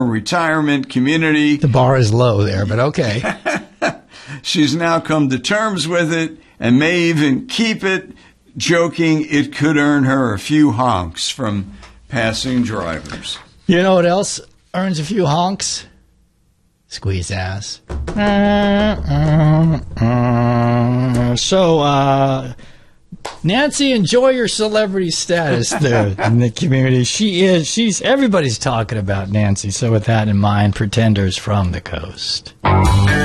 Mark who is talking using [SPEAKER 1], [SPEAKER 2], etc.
[SPEAKER 1] retirement community.
[SPEAKER 2] The bar is low there, but okay.
[SPEAKER 1] She's now come to terms with it and may even keep it, joking it could earn her a few honks from passing drivers.
[SPEAKER 2] You know what else earns a few honks? Squeeze ass. So, Nancy, enjoy your celebrity status there in the community. Everybody's talking about Nancy. So with that in mind, Pretenders from the Coast.